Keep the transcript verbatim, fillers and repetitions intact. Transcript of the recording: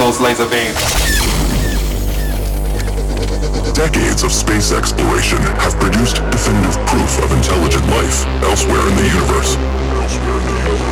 those laser beams. Decades of space exploration have produced definitive proof of intelligent life elsewhere in the universe. Elsewhere in the universe.